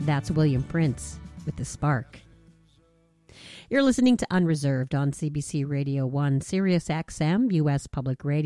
That's William Prince with The Spark. You're listening to Unreserved on CBC Radio 1, Sirius XM, U.S. Public Radio.